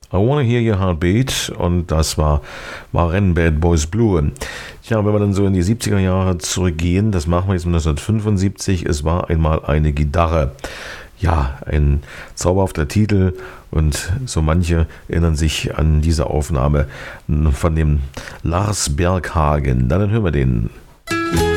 I Wanna Hear Your Heartbeat, und das waren Bad Boys Blue. Tja, wenn wir dann so in die 70er Jahre zurückgehen, das machen wir jetzt 1975, es war einmal eine Gitarre. Ja, ein zauberhafter Titel, und so manche erinnern sich an diese Aufnahme von dem Lars Berghagen. Dann hören wir den.